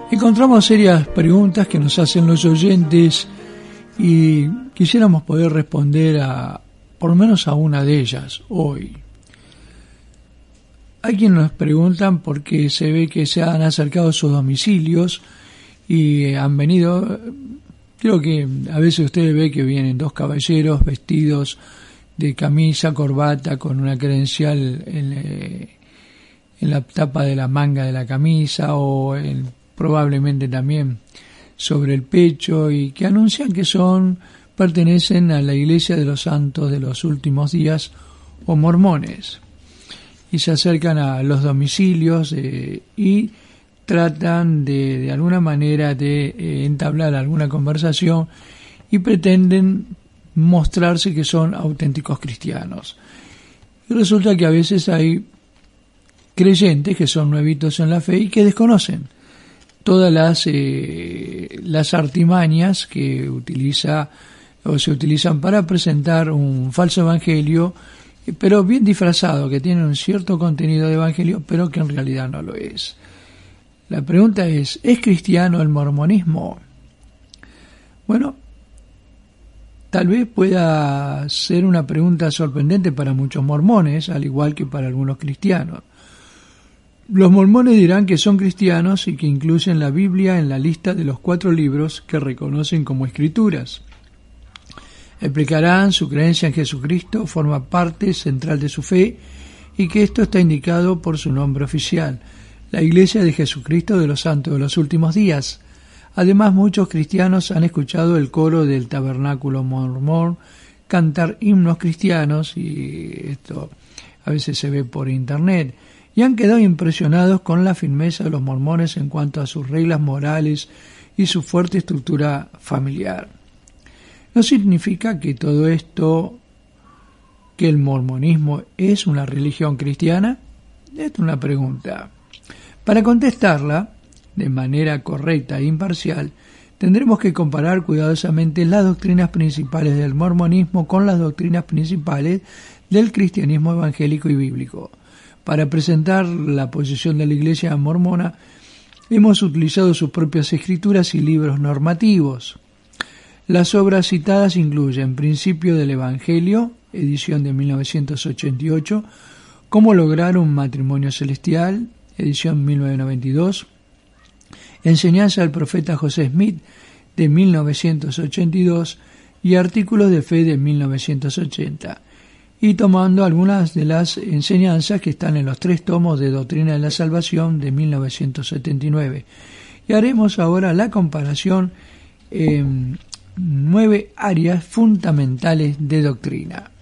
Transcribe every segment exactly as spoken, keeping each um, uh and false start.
Encontramos serias preguntas que nos hacen los oyentes y quisiéramos poder responder a por lo menos a una de ellas hoy. Hay quienes nos preguntan por qué se ve que se han acercado a sus domicilios y han venido. Creo que a veces usted ve que vienen dos caballeros vestidos de camisa, corbata, con una credencial en, eh, en la tapa de la manga de la camisa o en, probablemente también sobre el pecho, y que anuncian que son pertenecen a la Iglesia de los Santos de los Últimos Días o mormones, y se acercan a los domicilios eh, y tratan de, de alguna manera de eh, entablar alguna conversación y pretenden mostrarse que son auténticos cristianos. Y resulta que a veces hay creyentes que son nuevitos en la fe y que desconocen todas las eh, las artimañas que utiliza o se utilizan para presentar un falso evangelio, pero bien disfrazado, que tiene un cierto contenido de evangelio, pero que en realidad no lo es. La pregunta es, ¿es cristiano el mormonismo? Bueno, tal vez pueda ser una pregunta sorprendente para muchos mormones, al igual que para algunos cristianos. Los mormones dirán que son cristianos y que incluyen la Biblia en la lista de los cuatro libros que reconocen como escrituras. Explicarán su creencia en Jesucristo forma parte central de su fe y que esto está indicado por su nombre oficial, la Iglesia de Jesucristo de los Santos de los Últimos Días. Además, muchos cristianos han escuchado el coro del tabernáculo mormón cantar himnos cristianos, y esto a veces se ve por internet, y han quedado impresionados con la firmeza de los mormones en cuanto a sus reglas morales y su fuerte estructura familiar. ¿No significa que todo esto, que el mormonismo es una religión cristiana? Esta es una pregunta. Para contestarla de manera correcta e imparcial, tendremos que comparar cuidadosamente las doctrinas principales del mormonismo con las doctrinas principales del cristianismo evangélico y bíblico. Para presentar la posición de la Iglesia mormona, hemos utilizado sus propias escrituras y libros normativos. Las obras citadas incluyen Principio del Evangelio, edición de mil novecientos ochenta y ocho, Cómo lograr un matrimonio celestial, edición mil novecientos noventa y dos, Enseñanza del profeta José Smith, de mil novecientos ochenta y dos, y Artículos de Fe de mil novecientos ochenta, y tomando algunas de las enseñanzas que están en los tres tomos de Doctrina de la Salvación de mil novecientos setenta y nueve. Y haremos ahora la comparación en nueve áreas fundamentales de doctrina.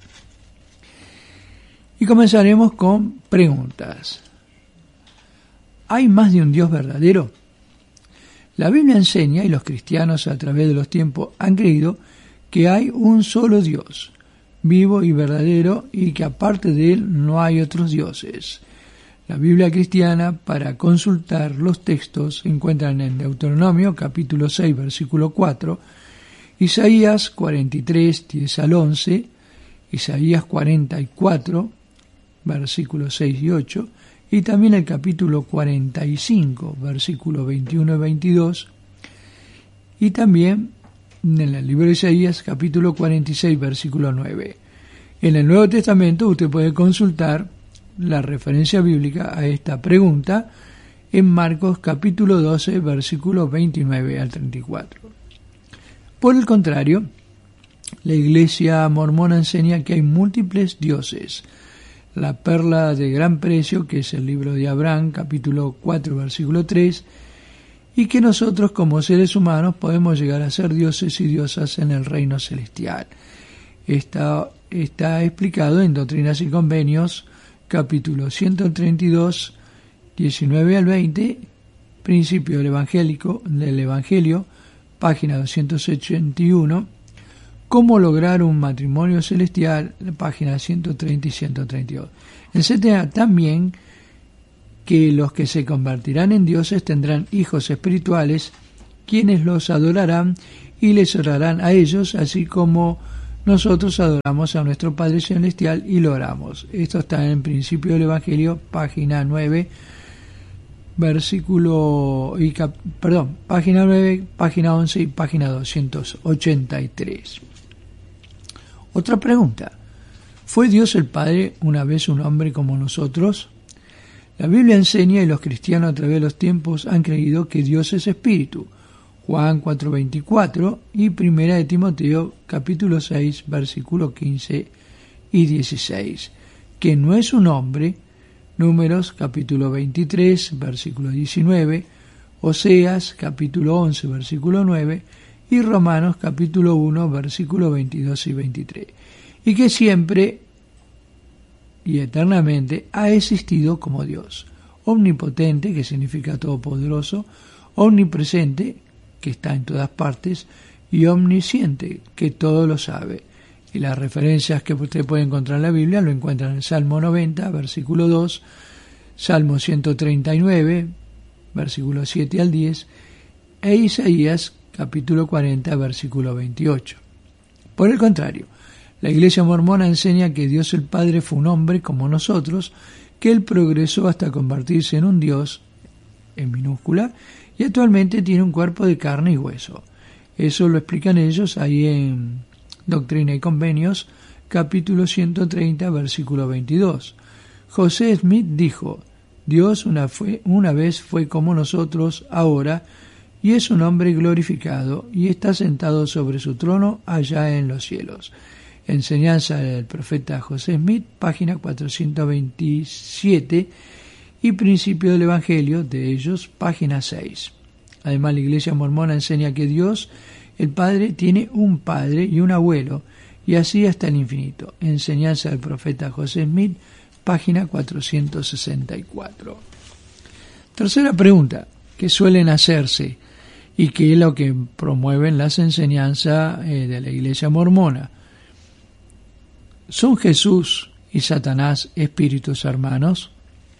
Y comenzaremos con preguntas. ¿Hay más de un Dios verdadero? La Biblia enseña, y los cristianos a través de los tiempos han creído, que hay un solo Dios, vivo y verdadero, y que aparte de él no hay otros dioses. La Biblia cristiana, para consultar los textos, se encuentran en Deuteronomio capítulo seis, versículo cuatro, Isaías cuarenta y tres, diez al once, Isaías cuarenta y cuatro, versículos seis y ocho, y también el capítulo cuarenta y cinco, versículos veintiuno y veintidós, y también en el libro de Isaías, capítulo cuarenta y seis, versículo nueve. En el Nuevo Testamento usted puede consultar la referencia bíblica a esta pregunta en Marcos, capítulo doce, versículos veintinueve al treinta y cuatro. Por el contrario, la Iglesia mormona enseña que hay múltiples dioses. La perla de gran precio, que es el libro de Abraham, capítulo cuatro, versículo tres, y que nosotros como seres humanos podemos llegar a ser dioses y diosas en el reino celestial. Está, está explicado en Doctrinas y Convenios, capítulo ciento treinta y dos, diecinueve al veinte, Principio del Evangélico, del Evangelio, página doscientos ochenta y uno, Cómo lograr un matrimonio celestial, página ciento treinta y ciento treinta y dos. Enseña también que los que se convertirán en dioses tendrán hijos espirituales, quienes los adorarán y les orarán a ellos, así como nosotros adoramos a nuestro Padre Celestial y lo oramos. Esto está en Principio del Evangelio, página nueve, versículo, y cap, perdón, página nueve, página once y página doscientos ochenta y tres. Otra pregunta. ¿Fue Dios el Padre una vez un hombre como nosotros? La Biblia enseña y los cristianos a través de los tiempos han creído que Dios es espíritu. Juan cuatro veinticuatro y Primera de Timoteo capítulo seis versículo quince y dieciséis. Que no es un hombre. Números capítulo veintitrés versículo diecinueve. Oseas capítulo once versículo nueve. Y Romanos capítulo uno versículo veintidós y veintitrés. Y que siempre y eternamente ha existido como Dios, omnipotente, que significa todopoderoso, omnipresente, que está en todas partes, y omnisciente, que todo lo sabe. Y las referencias que usted puede encontrar en la Biblia lo encuentran en el Salmo noventa, versículo dos, Salmo ciento treinta y nueve, versículo siete al diez, e Isaías capítulo cuarenta, versículo veintiocho. Por el contrario, la Iglesia mormona enseña que Dios el Padre fue un hombre como nosotros, que él progresó hasta convertirse en un Dios, en minúscula, y actualmente tiene un cuerpo de carne y hueso. Eso lo explican ellos ahí en Doctrina y Convenios, capítulo ciento treinta, versículo veintidós. José Smith dijo, Dios una, fue, una vez fue como nosotros ahora, y es un hombre glorificado, y está sentado sobre su trono allá en los cielos. Enseñanza del profeta José Smith, página cuatrocientos veintisiete, y Principio del Evangelio de ellos, página seis. Además, la Iglesia mormona enseña que Dios, el Padre, tiene un padre y un abuelo, y así hasta el infinito. Enseñanza del profeta José Smith, página cuatrocientos sesenta y cuatro. Tercera pregunta que suelen hacerse y que es lo que promueven las enseñanzas eh, de la Iglesia mormona. ¿Son Jesús y Satanás espíritus hermanos?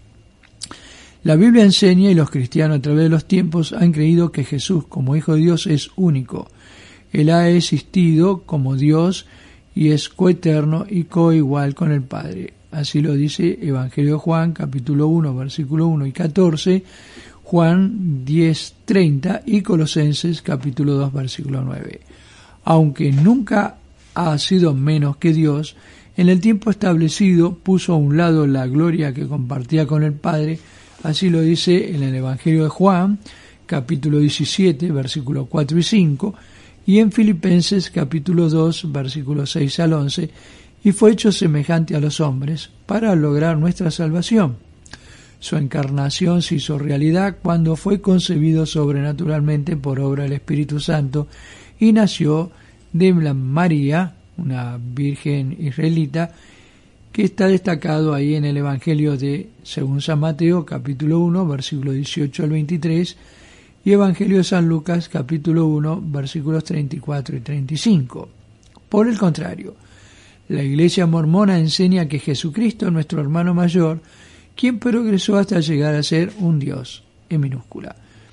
La Biblia enseña y los cristianos a través de los tiempos han creído que Jesús como Hijo de Dios es único. Él ha existido como Dios y es coeterno y coigual con el Padre. Así lo dice Evangelio de Juan, capítulo uno, versículo uno y catorce, Juan diez, treinta y Colosenses, capítulo dos, versículo nueve. Aunque nunca ha sido menos que Dios, en el tiempo establecido puso a un lado la gloria que compartía con el Padre. Así lo dice en el Evangelio de Juan, capítulo diecisiete, versículos cuatro y cinco, y en Filipenses, capítulo dos, versículos seis al once, y fue hecho semejante a los hombres para lograr nuestra salvación. Su encarnación se hizo realidad cuando fue concebido sobrenaturalmente por obra del Espíritu Santo y nació de la María, una virgen israelita, que está destacado ahí en el Evangelio de según San Mateo, capítulo uno, versículos dieciocho al veintitrés, y Evangelio de San Lucas, capítulo uno, versículos treinta y cuatro y treinta y cinco. Por el contrario, la Iglesia mormona enseña que Jesucristo es nuestro hermano mayor, quien progresó hasta llegar a ser un Dios, en minúscula.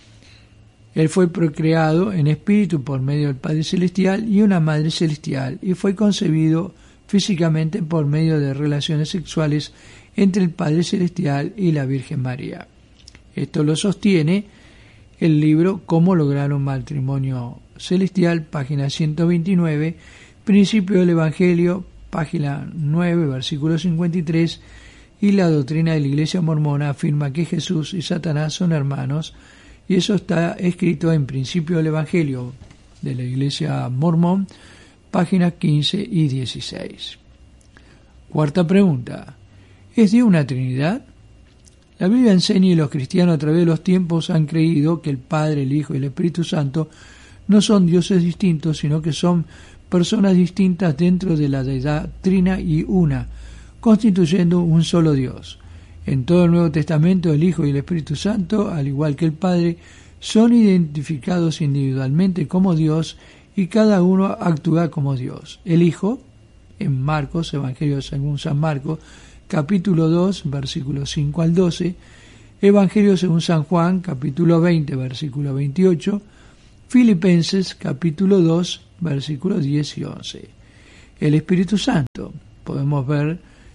Él fue procreado en espíritu por medio del Padre Celestial y una Madre Celestial, y fue concebido físicamente por medio de relaciones sexuales entre el Padre Celestial y la Virgen María. Esto lo sostiene el libro Cómo lograr un matrimonio celestial, página ciento veintinueve, Principio del Evangelio, página nueve, versículo cincuenta y tres, y la doctrina de la Iglesia mormona afirma que Jesús y Satanás son hermanos, y eso está escrito en Principio del Evangelio de la Iglesia mormón, páginas quince y dieciséis. Cuarta pregunta. ¿Es Dios una Trinidad? La Biblia enseña y los cristianos a través de los tiempos han creído que el Padre, el Hijo y el Espíritu Santo no son dioses distintos, sino que son personas distintas dentro de la deidad trina y una, constituyendo un solo Dios. En todo el Nuevo Testamento el Hijo y el Espíritu Santo, al igual que el Padre, son identificados individualmente como Dios y cada uno actúa como Dios. El Hijo, en Marcos, Evangelio según San Marcos, capítulo dos, versículos cinco al doce, Evangelio según San Juan, capítulo veinte, versículo veintiocho, Filipenses, capítulo dos, versículos diez y once. El Espíritu Santo, podemos ver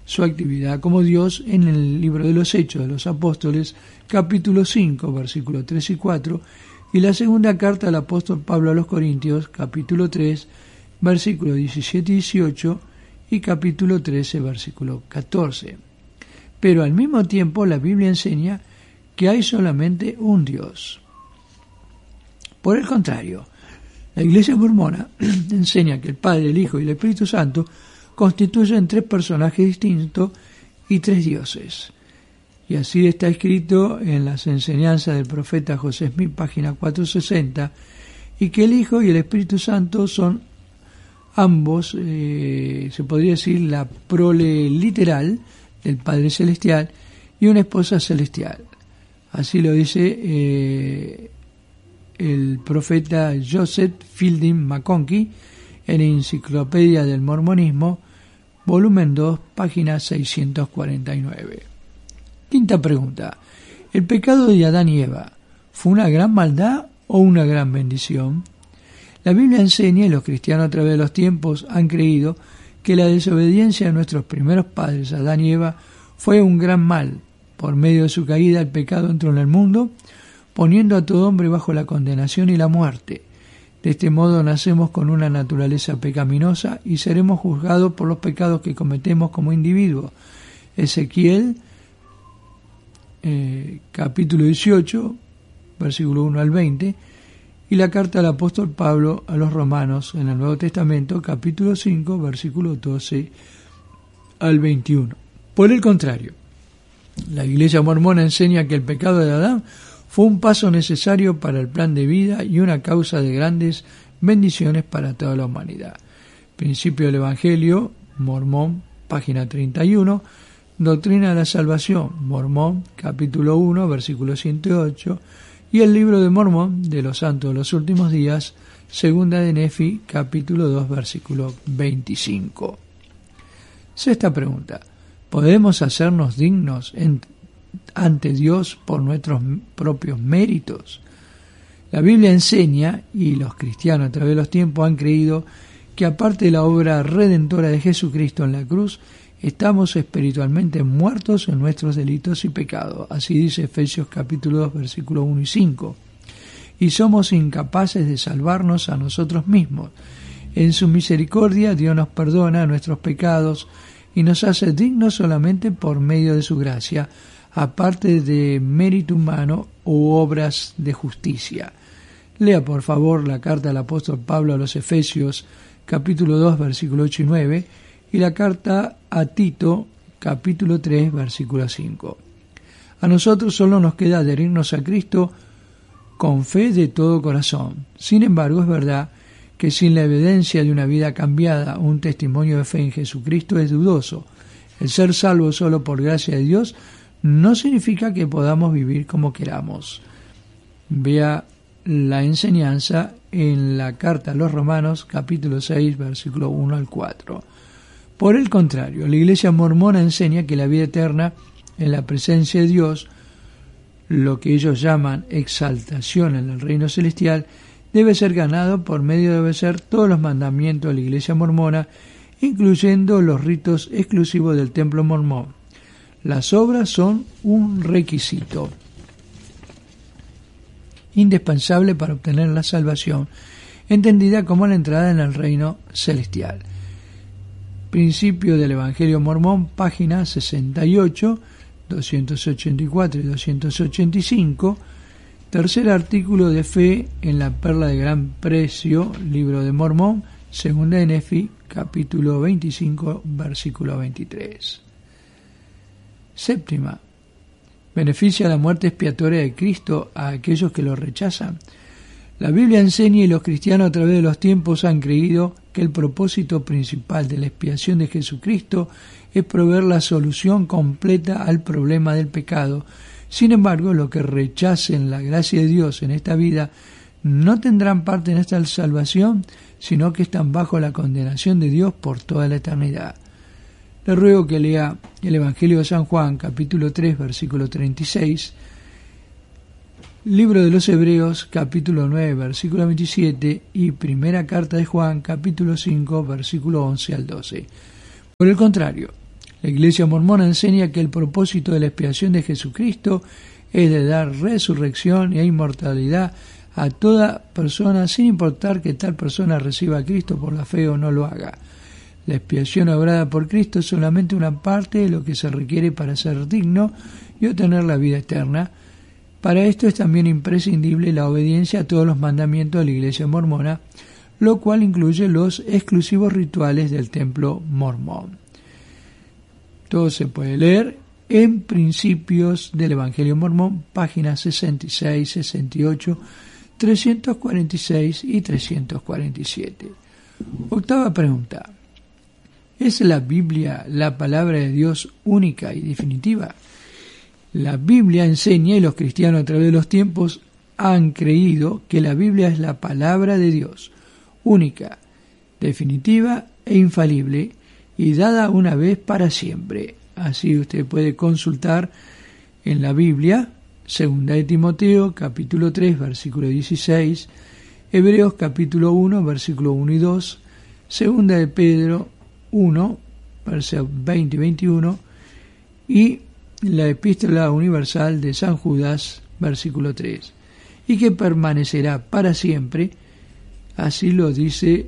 su actividad como Dios en el libro de los Hechos de los Apóstoles, capítulo cinco, versículos tres y cuatro, y la segunda carta del apóstol Pablo a los Corintios, capítulo tres, versículos diecisiete y dieciocho, y capítulo trece, versículo catorce. Pero al mismo tiempo la Biblia enseña que hay solamente un Dios. Por el contrario, la Iglesia mormona enseña que el Padre, el Hijo y el Espíritu Santo constituyen tres personajes distintos y tres dioses. Y así está escrito en las enseñanzas del profeta José Smith, página cuatrocientos sesenta, y que el Hijo y el Espíritu Santo son ambos, eh, se podría decir, la prole literal del Padre Celestial y una esposa celestial. Así lo dice eh, el profeta Joseph Fielding McConkie en Enciclopedia del Mormonismo, volumen dos, página seiscientos cuarenta y nueve. Quinta pregunta. ¿El pecado de Adán y Eva fue una gran maldad o una gran bendición? La Biblia enseña, y los cristianos a través de los tiempos han creído, que la desobediencia de nuestros primeros padres, Adán y Eva, fue un gran mal. Por medio de su caída, el pecado entró en el mundo, poniendo a todo hombre bajo la condenación y la muerte. De este modo nacemos con una naturaleza pecaminosa y seremos juzgados por los pecados que cometemos como individuos. Ezequiel, eh, capítulo dieciocho, versículo uno al veinte, y la carta del apóstol Pablo a los romanos en el Nuevo Testamento, capítulo cinco, versículo doce al veintiuno. Por el contrario, la Iglesia mormona enseña que el pecado de Adán fue un paso necesario para el plan de vida y una causa de grandes bendiciones para toda la humanidad. Principio del Evangelio, Mormón, página treinta y uno, Doctrina de la Salvación, Mormón, capítulo uno, versículo ciento ocho, y el Libro de Mormón de los Santos de los Últimos Días, segunda de Nefi, capítulo dos, versículo veinticinco. Sexta pregunta. ¿Podemos hacernos dignos en, ante Dios por nuestros propios méritos? La Biblia enseña, y los cristianos a través de los tiempos han creído, que aparte de la obra redentora de Jesucristo en la cruz, estamos espiritualmente muertos en nuestros delitos y pecados. Así dice Efesios capítulo dos, versículos uno y cinco. Y somos incapaces de salvarnos a nosotros mismos. En su misericordia Dios nos perdona nuestros pecados y nos hace dignos solamente por medio de su gracia, aparte de mérito humano u obras de justicia. Lea por favor la carta del apóstol Pablo a los Efesios, capítulo dos, versículo ocho y nueve, y la carta a Tito, capítulo tres, versículo cinco. A nosotros solo nos queda adherirnos a Cristo con fe de todo corazón. Sin embargo, es verdad que sin la evidencia de una vida cambiada, un testimonio de fe en Jesucristo es dudoso. El ser salvo solo por gracia de Dios no significa que podamos vivir como queramos. Vea la enseñanza en la carta a los Romanos, capítulo seis, versículo uno al cuatro. Por el contrario, la Iglesia mormona enseña que la vida eterna en la presencia de Dios, lo que ellos llaman exaltación en el reino celestial, debe ser ganado por medio de obedecer todos los mandamientos de la Iglesia mormona, incluyendo los ritos exclusivos del templo mormón. Las obras son un requisito indispensable para obtener la salvación, entendida como la entrada en el reino celestial. Principio del Evangelio mormón, página sesenta y ocho, doscientos ochenta y cuatro y doscientos ochenta y cinco. Tercer artículo de fe en la Perla de Gran Precio, Libro de Mormón, segunda de Nefi, capítulo veinticinco, versículo veintitrés. Séptima. ¿Beneficia la muerte expiatoria de Cristo a aquellos que lo rechazan? La Biblia enseña, y los cristianos a través de los tiempos han creído, que el propósito principal de la expiación de Jesucristo es proveer la solución completa al problema del pecado. Sin embargo, los que rechacen la gracia de Dios en esta vida no tendrán parte en esta salvación, sino que están bajo la condenación de Dios por toda la eternidad. Le ruego que lea el Evangelio de San Juan, capítulo tres, versículo treinta y seis, Libro de los Hebreos, capítulo nueve, versículo veintisiete, y Primera Carta de Juan, capítulo cinco, versículo once al doce. Por el contrario, La Iglesia mormona enseña que el propósito de la expiación de Jesucristo es de dar resurrección e inmortalidad a toda persona, sin importar que tal persona reciba a Cristo por la fe o no lo haga. La expiación obrada por Cristo es solamente una parte de lo que se requiere para ser digno y obtener la vida eterna. Para esto es también imprescindible la obediencia a todos los mandamientos de la Iglesia mormona, lo cual incluye los exclusivos rituales del templo mormón. Todo se puede leer en Principios del Evangelio Mormón, páginas sesenta y seis, sesenta y ocho, trescientos cuarenta y seis y trescientos cuarenta y siete. Octava pregunta. ¿Es la Biblia la palabra de Dios única y definitiva? La Biblia enseña, y los cristianos a través de los tiempos han creído, que la Biblia es la palabra de Dios, única, definitiva e infalible, y dada una vez para siempre. Así usted puede consultar en la Biblia, Segunda de Timoteo, capítulo tres, versículo dieciséis, Hebreos capítulo uno, versículo uno y dos, Segunda de Pedro uno, versículos veinte y veintiuno, y la Epístola Universal de San Judas, versículo tres, y que permanecerá para siempre. Así lo dice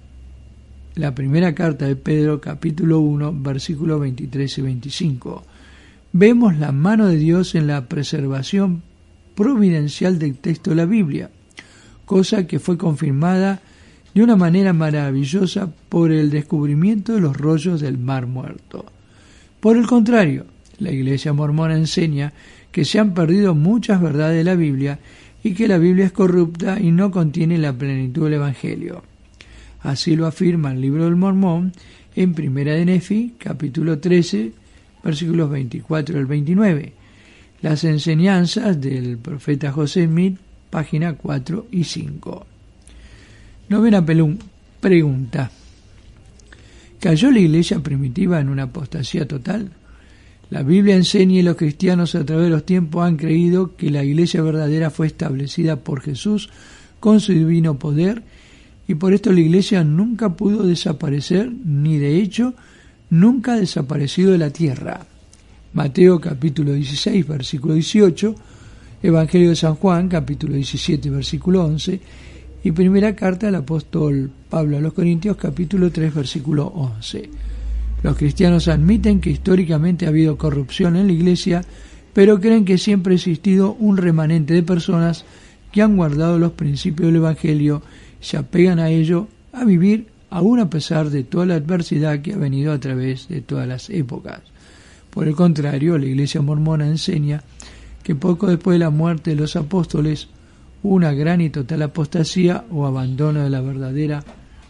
la primera carta de Pedro, capítulo uno, versículos veintitrés y veinticinco. Vemos la mano de Dios en la preservación providencial del texto de la Biblia, cosa que fue confirmada de una manera maravillosa por el descubrimiento de los rollos del Mar Muerto. Por el contrario, la Iglesia mormona enseña que se han perdido muchas verdades de la Biblia y que la Biblia es corrupta y no contiene la plenitud del Evangelio. Así lo afirma el Libro del Mormón en Primera de Nefi, capítulo trece, versículos veinticuatro al veintinueve. Las enseñanzas del profeta José Smith, página cuatro y cinco. Novena pregunta. ¿Cayó la iglesia primitiva en una apostasía total? La Biblia enseña, y los cristianos a través de los tiempos han creído, que la iglesia verdadera fue establecida por Jesús con su divino poder, y por esto la iglesia nunca pudo desaparecer, ni de hecho nunca ha desaparecido de la tierra. Mateo capítulo dieciséis, versículo dieciocho, Evangelio de San Juan capítulo diecisiete, versículo once, y primera carta del apóstol Pablo a los Corintios capítulo tres, versículo once. Los cristianos admiten que históricamente ha habido corrupción en la iglesia, pero creen que siempre ha existido un remanente de personas que han guardado los principios del Evangelio, se apegan a ello a vivir aún a pesar de toda la adversidad que ha venido a través de todas las épocas. Por el contrario, la Iglesia mormona enseña que poco después de la muerte de los apóstoles hubo una gran y total apostasía o abandono de la verdadera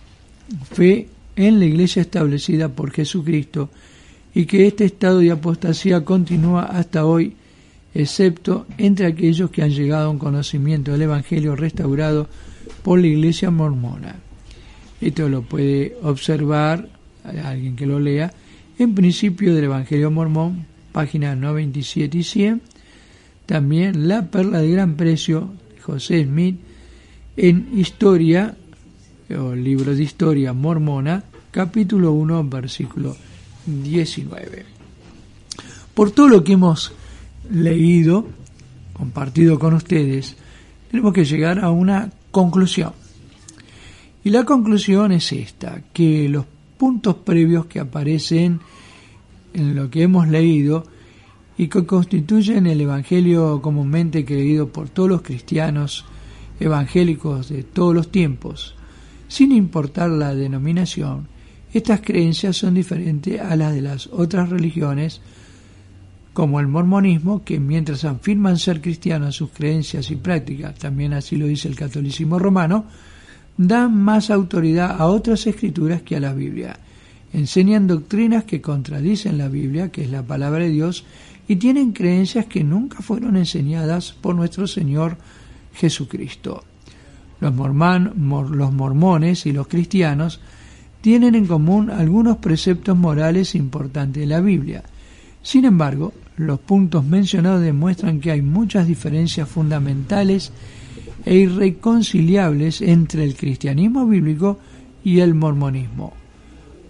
fe en la Iglesia establecida por Jesucristo, y que este estado de apostasía continúa hasta hoy, excepto entre aquellos que han llegado a un conocimiento del Evangelio restaurado por la Iglesia mormona. Esto lo puede observar alguien que lo lea en Principio del Evangelio Mormón, páginas noventa y siete y cien. También La Perla de Gran Precio, José Smith, en Historia, o Libro de Historia Mormona, capítulo uno, versículo diecinueve. Por todo lo que hemos leído, compartido con ustedes, tenemos que llegar a una conclusión. Y la conclusión es esta, que los puntos previos que aparecen en lo que hemos leído y que constituyen el Evangelio comúnmente creído por todos los cristianos evangélicos de todos los tiempos, sin importar la denominación, estas creencias son diferentes a las de las otras religiones, como el mormonismo, que mientras afirman ser cristianos sus creencias y prácticas, también así lo dice el catolicismo romano, dan más autoridad a otras escrituras que a la Biblia. Enseñan doctrinas que contradicen la Biblia, que es la palabra de Dios, y tienen creencias que nunca fueron enseñadas por nuestro Señor Jesucristo. Los, mormon, mor, los mormones y los cristianos tienen en común algunos preceptos morales importantes de la Biblia. Sin embargo, los puntos mencionados demuestran que hay muchas diferencias fundamentales e irreconciliables entre el cristianismo bíblico y el mormonismo.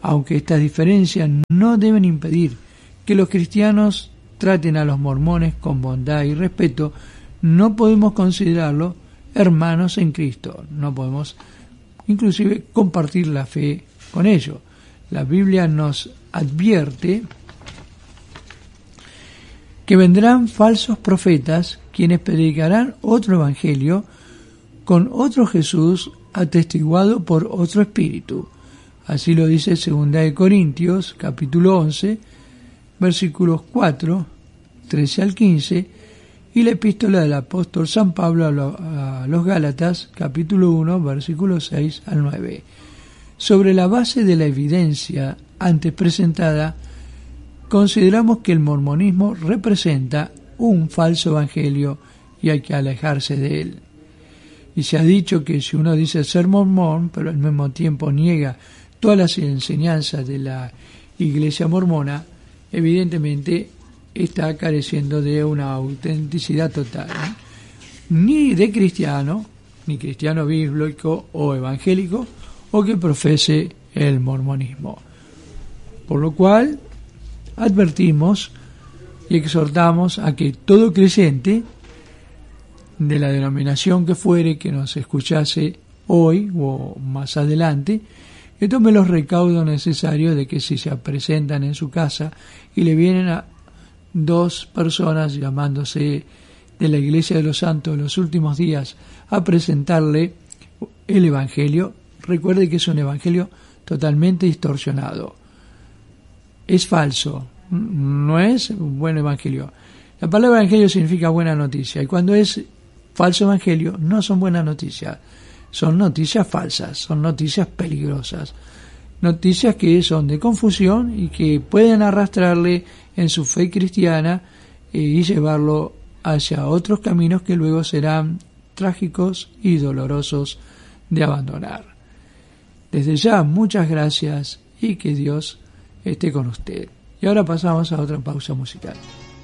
Aunque estas diferencias no deben impedir que los cristianos traten a los mormones con bondad y respeto, no podemos considerarlos hermanos en Cristo, no podemos inclusive compartir la fe con ellos. La Biblia nos advierte que vendrán falsos profetas quienes predicarán otro evangelio con otro Jesús atestiguado por otro espíritu. Así lo dice segunda de Corintios, capítulo once, versículos cuatro, trece al quince, y la epístola del apóstol San Pablo a los Gálatas, capítulo uno, versículos seis al nueve. Sobre la base de la evidencia antes presentada, consideramos que el mormonismo representa un falso evangelio y hay que alejarse de él. Y se ha dicho que si uno dice ser mormón, pero al mismo tiempo niega todas las enseñanzas de la Iglesia mormona, evidentemente está careciendo de una autenticidad total, ¿eh? Ni de cristiano, ni cristiano bíblico o evangélico, o que profese el mormonismo. Por lo cual, advertimos y exhortamos a que todo creyente de la denominación que fuere que nos escuchase hoy o más adelante, que tome los recaudos necesarios de que si se presentan en su casa y le vienen a dos personas llamándose de la Iglesia de los Santos de los últimos días a presentarle el Evangelio, recuerde que es un Evangelio totalmente distorsionado. Es falso, no es un buen Evangelio. La palabra Evangelio significa buena noticia, y cuando es falso Evangelio no son buenas noticias, son noticias falsas, son noticias peligrosas, noticias que son de confusión y que pueden arrastrarle en su fe cristiana y llevarlo hacia otros caminos que luego serán trágicos y dolorosos de abandonar. Desde ya, muchas gracias y que Dios esté con usted. Y ahora pasamos a otra pausa musical.